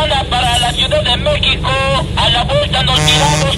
mañana para la Ciudad de México. A la vuelta nos tiramos